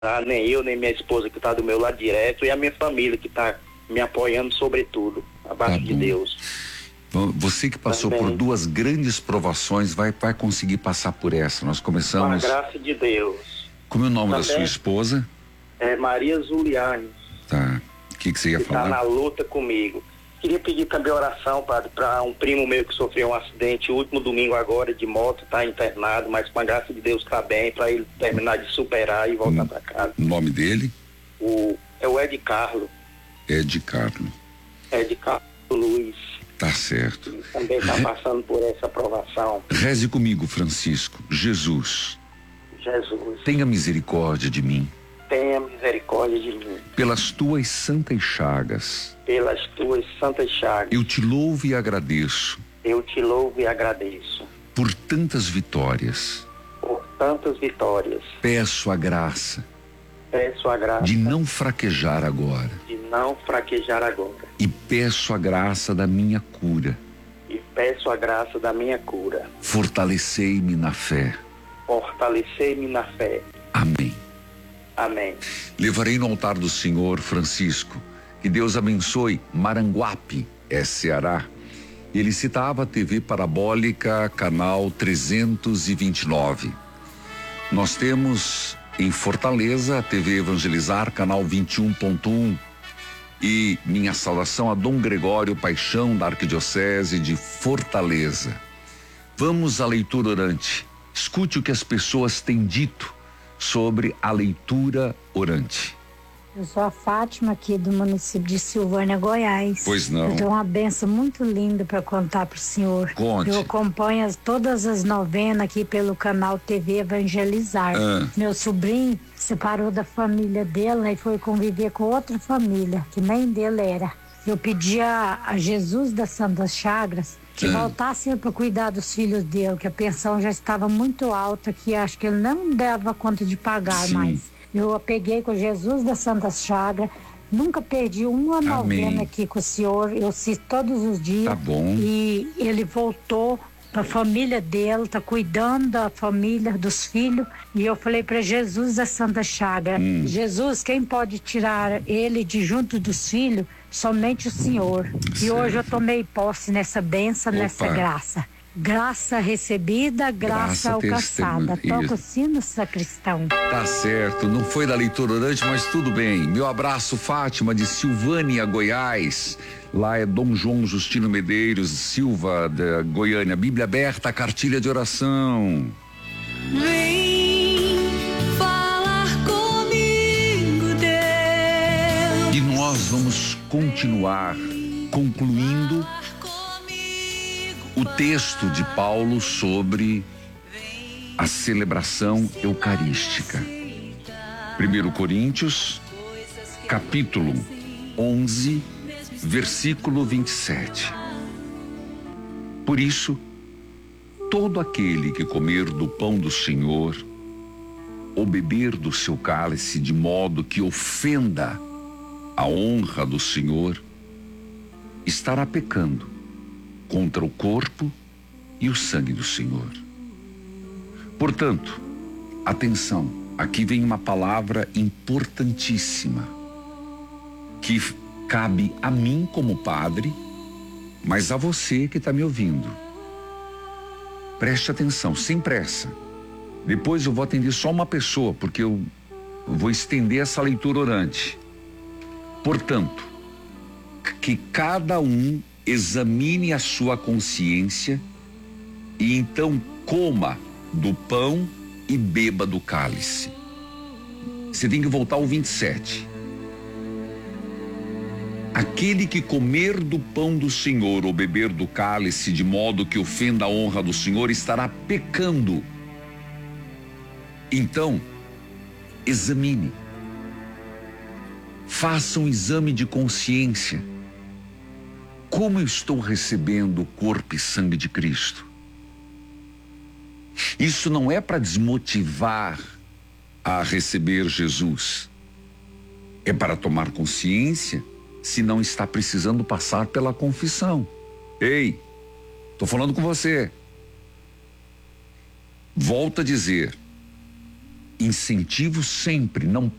nem eu, nem minha esposa que está do meu lado direto, e a minha família que está me apoiando sobretudo, abaixo de Deus. Você que passou Também. por 2 grandes provações vai conseguir passar por essa. Nós começamos. Com a graça de Deus. Como é o nome Também. da sua esposa? É Maria Zuliane. Tá. O que você ia que falar? Está na luta comigo. Queria pedir também oração, padre, para um primo meu que sofreu um acidente o último domingo agora de moto, está internado, mas com a graça de Deus está bem, para ele terminar de superar e voltar para casa. O nome dele? É o Ed Carlo. Ed Carlo. Ed Carlo Luiz. Tá certo. Ele também está passando por essa provação. Reze comigo, Francisco. Jesus, tenha misericórdia de mim. Tenha misericórdia de mim. Pelas tuas santas chagas. Pelas tuas santas chagas. Eu te louvo e agradeço. Eu te louvo e agradeço. Por tantas vitórias. Por tantas vitórias. Peço a graça. Peço a graça. De não fraquejar agora. De não fraquejar agora. E peço a graça da minha cura. E peço a graça da minha cura. Fortalecei-me na fé. Fortalecei-me na fé. Amém. Amém. Levarei no altar do Senhor, Francisco, que Deus abençoe Maranguape, Ceará. Ele citava a TV Parabólica, canal 329. Nós temos em Fortaleza a TV Evangelizar, canal 21.1. E minha saudação a Dom Gregório Paixão, da Arquidiocese de Fortaleza. Vamos à leitura orante. Escute o que as pessoas têm dito sobre a leitura orante. Eu sou a Fátima, aqui do município de Silvânia, Goiás. Pois não. Eu tenho uma benção muito linda para contar para o senhor. Conte. Eu acompanho todas as novenas aqui pelo canal TV Evangelizar. Meu sobrinho separou da família dele, né, e foi conviver com outra família, que nem dele era. Eu pedi a Jesus das Santas Chagas que voltasse para cuidar dos filhos dele, que a pensão já estava muito alta, que acho que ele não dava conta de pagar mais. Eu peguei com Jesus das Santas Chagas, nunca perdi uma novena aqui com o senhor, eu assisto todos os dias. Tá bom. E ele voltou para a família dele, tá cuidando da família, dos filhos, e eu falei para Jesus da Santa Chaga, Jesus, quem pode tirar ele de junto dos filhos? Somente o Senhor. Certo. E hoje eu tomei posse nessa bênção, nessa graça. Graça recebida, graça alcançada. Toca o sino, sacristão. Tá certo, não foi da leitura orante, mas tudo bem. Meu abraço, Fátima, de Silvânia, Goiás. Lá é Dom João Justino Medeiros Silva, da Goiânia. Bíblia aberta, cartilha de oração. Vem falar comigo, Deus. E nós vamos continuar concluindo o texto de Paulo sobre a celebração eucarística. 1 Coríntios, capítulo 11, versículo 27. Por isso, todo aquele que comer do pão do Senhor ou beber do seu cálice de modo que ofenda a honra do Senhor, estará pecando contra o corpo e o sangue do Senhor. Portanto, atenção, aqui vem uma palavra importantíssima que cabe a mim como padre, mas a você que está me ouvindo. Preste atenção, sem pressa. Depois eu vou atender só uma pessoa, porque eu vou estender essa leitura orante. Portanto, que cada um examine a sua consciência e então coma do pão e beba do cálice. Você tem que voltar ao 27. Aquele que comer do pão do Senhor ou beber do cálice de modo que ofenda a honra do Senhor estará pecando. Então, examine. Faça um exame de consciência. Como eu estou recebendo o corpo e sangue de Cristo? Isso não é para desmotivar a receber Jesus. É para tomar consciência se não está precisando passar pela confissão. Ei, estou falando com você. Volto a dizer, incentivo sempre, não